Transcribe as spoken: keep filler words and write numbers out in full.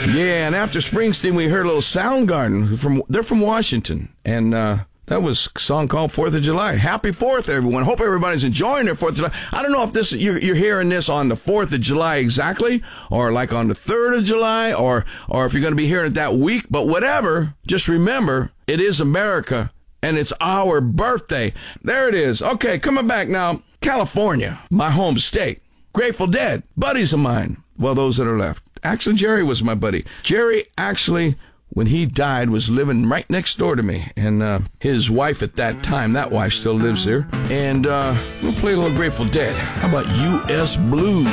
Yeah, and after Springsteen, we heard a little Soundgarden. From They're from Washington, and uh, that was a song called fourth of July. Happy fourth, everyone. Hope everybody's enjoying their fourth of July. I don't know if this you're, you're hearing this on the fourth of July exactly, or like on the third of July, or, or if you're going to be hearing it that week. But whatever, just remember, it is America, and it's our birthday. There it is. Okay, coming back now. California, my home state. Grateful Dead, buddies of mine. Well, those that are left. Actually, Jerry was my buddy. Jerry actually, when he died, was living right next door to me. And uh, his wife at that time, that wife still lives there. And uh, we'll play a little Grateful Dead. How about U S Blues?